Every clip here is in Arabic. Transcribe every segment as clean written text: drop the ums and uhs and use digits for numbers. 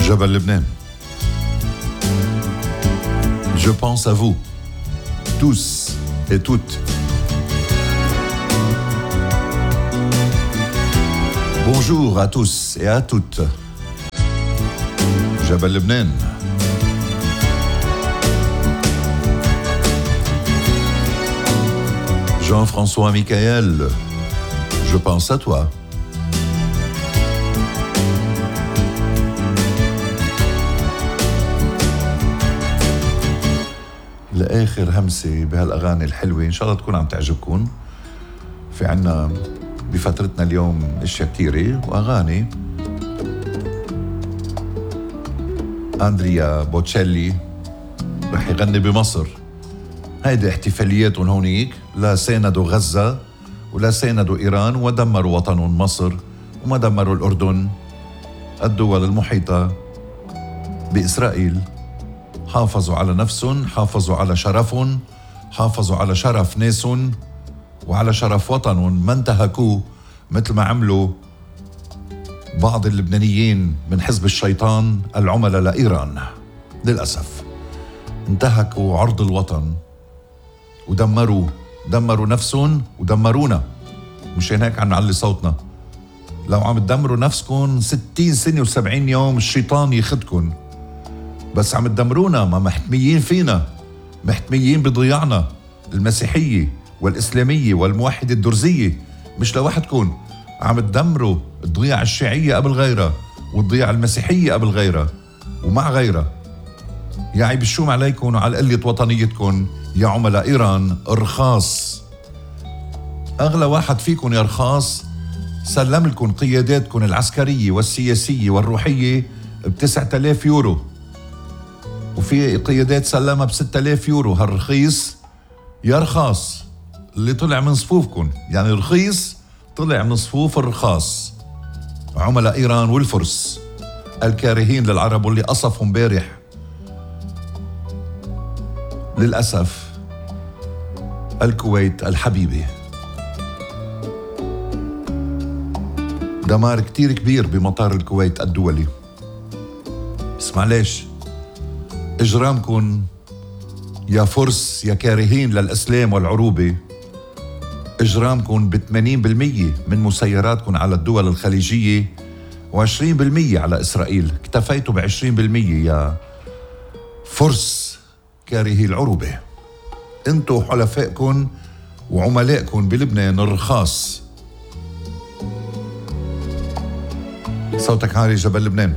Jabal Lebnen. Je pense à vous, tous et toutes. Bonjour à tous et à toutes. Jabal Lebnen. Jean-François Michael, je pense à toi. لآخر همسة بهالأغاني الحلوة إن شاء الله تكون عم تعجبكم. في عنا بفترتنا اليوم اشياء كتيرة وأغاني. أندريا بوتشيلي رح يغني بمصر. هيدي احتفالياتهم هونيك، لا ساندوا غزة ولا ساندوا إيران ودمروا وطنهم مصر وما دمروا الأردن. الدول المحيطة بإسرائيل حافظوا على نفسهم، حافظوا على شرفهم، حافظوا على شرف ناسهم وعلى شرف وطنهم، ما انتهكوه مثل ما عملوا بعض اللبنانيين من حزب الشيطان العملاء لإيران. للأسف انتهكوا عرض الوطن ودمروا نفسهم ودمرونا. مشان هيك عم نعلي صوتنا. لو عم تدمروا نفسكم 60 سنة و70 يوم الشيطان يخدكن، بس عم تدمرونا، ما محتميين فينا، محتميين بضياعنا المسيحية والإسلامية والموحدة الدرزية. مش لوحدكم، عم تدمروا الضياع الشيعية قبل غيرها والضياع المسيحية قبل غيرها ومع غيرها. يا عيب الشوم عليكم وعلى قلة وطنيتكم يا عملاء إيران الرخاص. أغلى واحد فيكم يا رخاص سلم لكم قياداتكم العسكرية والسياسية والروحية ب9,000 يورو، وفي قيادات سلمها ب6,000 يورو. هالرخيص يا رخاص اللي طلع من صفوفكم، يعني رخيص طلع من صفوف الرخاص. عملاء إيران والفرس الكارهين للعرب واللي قصفوا امبارح. للأسف الكويت الحبيبة دمار كتير كبير بمطار الكويت الدولي. بس معليش، إجرامكن يا فرس يا كارهين للإسلام والعروبة، إجرامكن ب80% من مسيراتكن على الدول الخليجية و20% على إسرائيل. اكتفيتوا ب20% يا فرس كارهي العروبة. انتو حلفائكن وعملائكن بلبنان الرخاص. صوتك عالي جبل لبنان.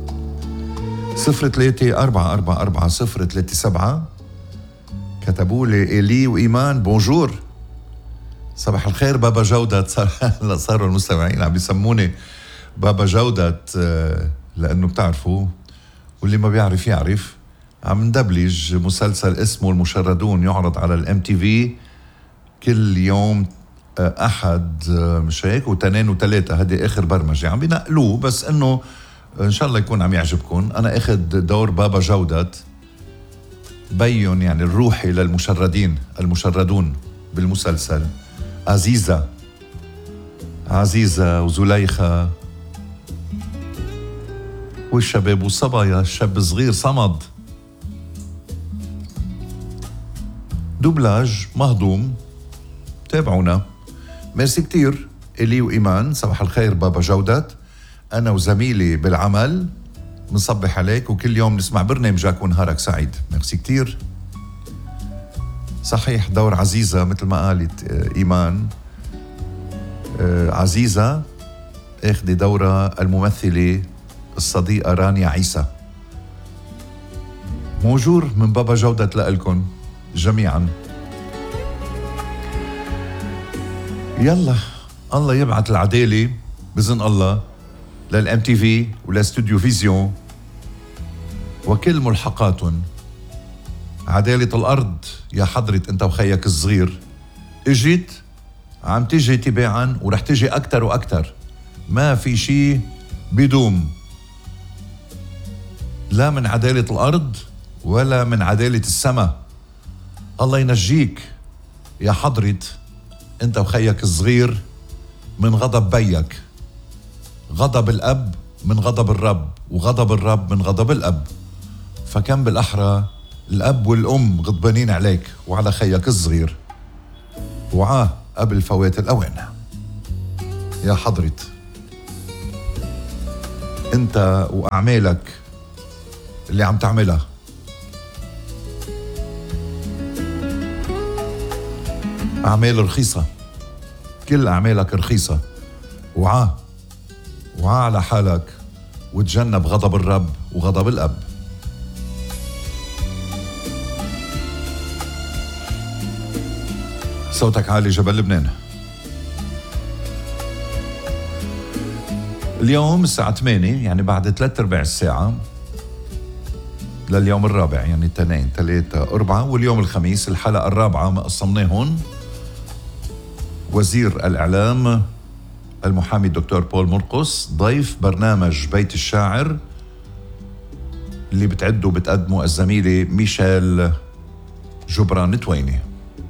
03-444-037 كتبوا لي إيلي وإيمان بونجور. صباح الخير بابا جودة. صاروا المستمعين عم بيسموني بابا جودة لأنه بتعرفوا، واللي ما بيعرف يعرف. عم ندبلج مسلسل اسمه المشردون يعرض على الMTV كل يوم أحد، مش هيك، وتنين وثلاثة. هذه آخر برمجة عم بينقلوه، بس إنه إن شاء الله يكون عم يعجبكم. أنا أخذ دور بابا جودة، بيون يعني الروحي للمشردين المشردون بالمسلسل. عزيزة وزليخة والشباب والصبايا. الشاب صغير صمد، دوبلاج مهضوم. تابعونا. ميرسي كتير إلي وإيمان. صباح الخير بابا جودة. أنا وزميلي بالعمل بنصبح عليك، وكل يوم نسمع برنامجك ونهارك سعيد. ميرسي كتير. صحيح دور عزيزة مثل ما قالت إيمان. عزيزة اخذي دورة الممثلة الصديقة رانيا عيسى. موجور من بابا جودة لألكن جميعا. يلا الله يبعث العدالة بإذن الله للMTV ولستوديو فيزيون وكل ملحقاتهم. عدالة الأرض يا حضرة أنت وخيك الصغير اجيت، عم تجي تباعا ورح تجي أكتر وأكتر. ما في شي بدوم، لا من عدالة الأرض ولا من عدالة السماء. الله ينجيك يا حضرة أنت وخيك الصغير من غضب بيك. غضب الأب من غضب الرب، وغضب الرب من غضب الأب. فكان بالأحرى الأب والأم غضبانين عليك وعلى خيك الصغير، وعاه قبل فوات الأوان. يا حضرة، أنت وأعمالك اللي عم تعملها أعمال رخيصة، كل أعمالك رخيصة. وعاه على حالك وتجنب غضب الرب وغضب الأب. صوتك عالي جبل لبنان. اليوم الساعة 8، يعني بعد 3/4 الساعة لليوم الرابع، يعني 2 3 4 واليوم الخميس الحلقة الرابعة ما قسمناهن. وزير الإعلام المحامي الدكتور بول مرقس ضيف برنامج بيت الشاعر اللي بتعده وبتقدمه الزميلة ميشيل جبران تويني.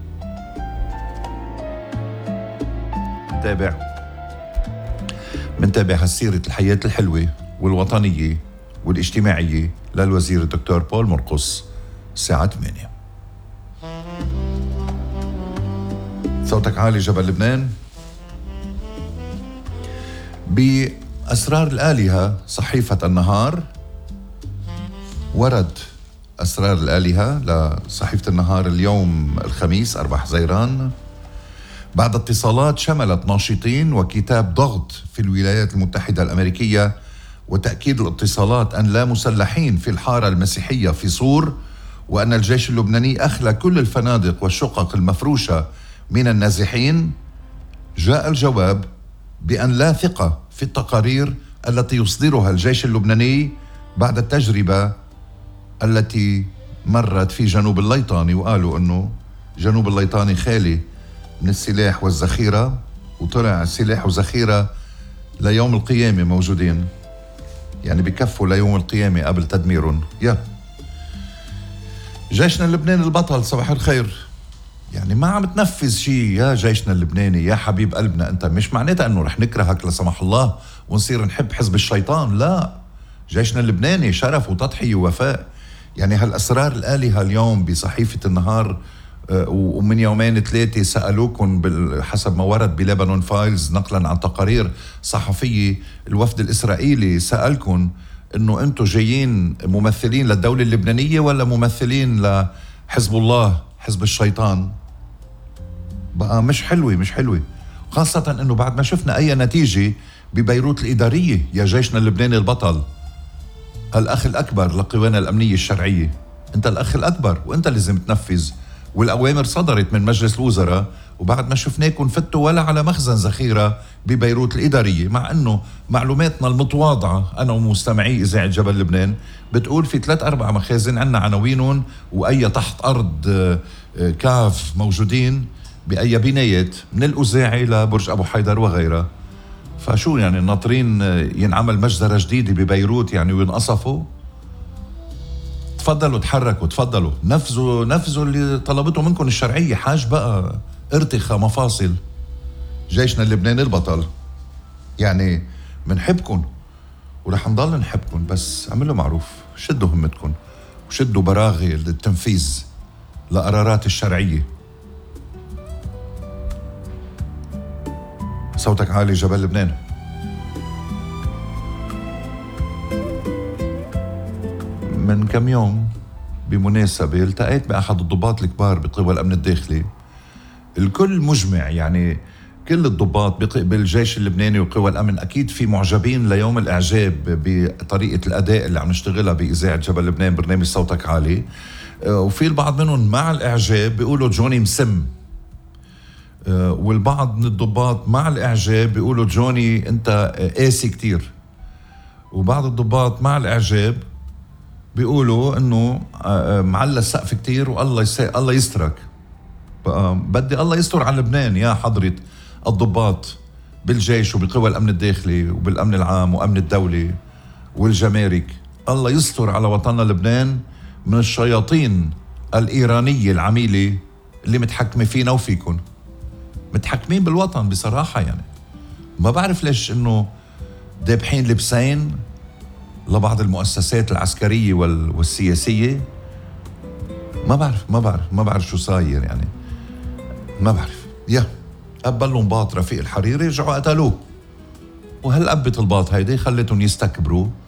منتابع هالسيرة الحياة الحلوة والوطنية والاجتماعية للوزير الدكتور بول مرقس الساعة 8. صوتك عالي جبل لبنان. بأسرار الآلهة صحيفة النهار، ورد أسرار الآلهة لصحيفة النهار اليوم الخميس 4 حزيران بعد اتصالات شملت ناشطين وكتاب ضغط في الولايات المتحدة الأمريكية، وتأكيد الاتصالات أن لا مسلحين في الحارة المسيحية في صور، وأن الجيش اللبناني أخلى كل الفنادق والشقق المفروشة من النازحين. جاء الجواب بأن لا ثقة في التقارير التي يصدرها الجيش اللبناني بعد التجربة التي مرت في جنوب الليطاني، وقالوا أنه جنوب الليطاني خالي من السلاح والذخيرة، وطلع السلاح والذخيرة ليوم القيامة موجودين، يعني بكفوا ليوم القيامة قبل تدميرهم. جيشنا اللبناني البطل، صباح الخير. يعني ما عم تنفذ شيء يا جيشنا اللبناني يا حبيب قلبنا. انت مش معناتها انه رح نكرهك لا سمح الله ونصير نحب حزب الشيطان، لا. جيشنا اللبناني شرف وتضحية ووفاء. يعني هالأسرار الآلهة اليوم بصحيفة النهار، ومن 2 3 سألوكم حسب ما ورد بلبنان فايلز نقلا عن تقارير صحفية. الوفد الإسرائيلي سألكم انه انتم جايين ممثلين للدولة اللبنانية ولا ممثلين لحزب الله حزب الشيطان. بقى مش حلوة، خاصة انه بعد ما شفنا اي نتيجة ببيروت الإدارية. يا جيشنا اللبناني البطل، الأخ الأكبر لقوانا الأمنية الشرعية، أنت الأخ الأكبر وأنت لازم تنفذ. والأوامر صدرت من مجلس الوزراء، وبعد ما شفناكم فتوا ولا على مخزن ذخيرة ببيروت الإدارية، مع أنه معلوماتنا المتواضعة أنا ومستمعي إذاعة جبل لبنان بتقول في 3 4 مخازن عنا عناوينهم وأي تحت أرض كاف موجودين بأي بنايات من الأزاعي لبرج أبو حيدر وغيرها. فشو يعني ناطرين ينعمل مجزرة جديدة ببيروت يعني وينقصفوا؟ تفضلوا تحركوا، تفضلوا نفذوا اللي طلبته منكم الشرعية. حاج بقى ارتخى مفاصل. جيشنا اللبناني البطل، يعني منحبكم ورح نضل نحبكم، بس اعملوا معروف، شدوا همتكم وشدوا براغي التنفيذ لقرارات الشرعية. صوتك عالي جبل لبنان. من كم يوم بمناسبة التقيت بأحد الضباط الكبار بقوى الأمن الداخلي. الكل مجمع، يعني كل الضباط بالجيش اللبناني وقوى الأمن أكيد في معجبين ليوم الإعجاب بطريقة الأداء اللي عم نشتغلها بإذاعة جبل لبنان برنامج صوتك عالي، وفي البعض منهم مع الإعجاب بيقولوا جوني مسم، والبعض من الضباط مع الإعجاب بيقولوا جوني أنت قاسي كتير، وبعض الضباط مع الإعجاب بيقولوا إنه معلى السقف كتير والله الله يسترك. بدي الله يستر على لبنان يا حضرة الضباط بالجيش وبقوى الأمن الداخلي وبالأمن العام وأمن الدولة والجمارك. الله يستر على وطننا لبنان من الشياطين الإيرانية العميلة اللي متحكمة فينا وفيكن، متحكمين بالوطن بصراحة. يعني ما بعرف ليش إنه دابحين لبسين لبعض المؤسسات العسكرية والسياسية. ما بعرف شو صاير يعني، ما بعرف. قبلوا انباط رفيق الحريري، رجعوا قتلوه. وهالقبة الباط هيدي خلتهم يستكبروا